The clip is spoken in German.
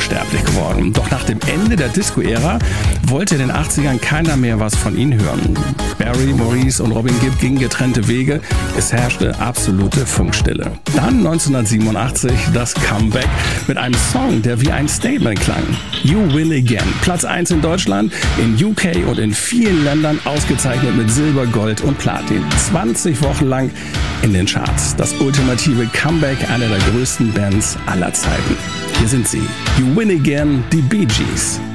unsterblich geworden. Doch nach dem Ende der Disco-Ära wollte in den 80ern keiner mehr was von ihnen hören. Barry, Maurice und Robin Gibb gingen getrennte Wege. Es herrschte absolute Funkstille. Dann 1987 das Comeback mit einem Song, der wie ein Statement klang. You Win Again. Platz 1 in Deutschland, in UK und in vielen Ländern ausgezeichnet mit Silber, Gold und Platin. 20 Wochen lang in den Charts. Das ultimative Comeback einer der größten Bands aller Zeiten. Hier sind sie. You Win Again, die Bee Gees.